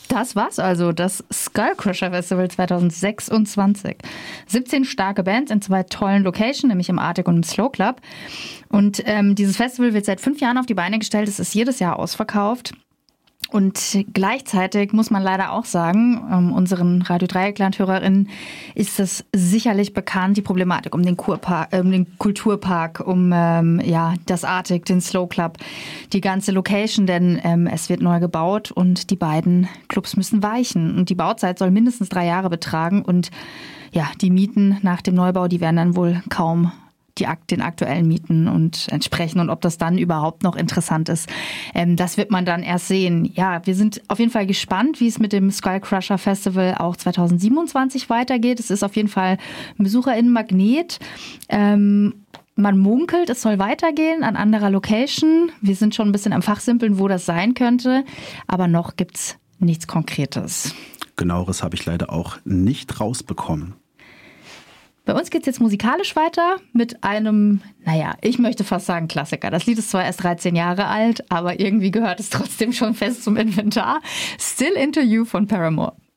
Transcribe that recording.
Das war's also, das Skullcrusher Festival 2026. 17 starke Bands in 2 tollen Locations, nämlich im Arctic und im Slow Club. Und dieses Festival wird seit 5 Jahren auf die Beine gestellt. Es ist jedes Jahr ausverkauft. Und gleichzeitig muss man leider auch sagen, unseren Radio Dreieckland-HörerInnen ist es sicherlich bekannt, die Problematik um den Kulturpark, um das Arctic, den Slow Club, die ganze Location, denn es wird neu gebaut und die beiden Clubs müssen weichen. Und die Bauzeit soll mindestens 3 Jahre betragen und ja, die Mieten nach dem Neubau, die werden dann wohl kaum den aktuellen Mieten und entsprechen und ob das dann überhaupt noch interessant ist. Das wird man dann erst sehen. Ja, wir sind auf jeden Fall gespannt, wie es mit dem Skullcrusher Festival auch 2027 weitergeht. Es ist auf jeden Fall ein BesucherInnen-Magnet. Man munkelt, es soll weitergehen an anderer Location. Wir sind schon ein bisschen am Fachsimpeln, wo das sein könnte, aber noch gibt's nichts Konkretes. Genaueres habe ich leider auch nicht rausbekommen. Bei uns geht es jetzt musikalisch weiter mit einem, ich möchte fast sagen Klassiker. Das Lied ist zwar erst 13 Jahre alt, aber irgendwie gehört es trotzdem schon fest zum Inventar. Still Into You von Paramore.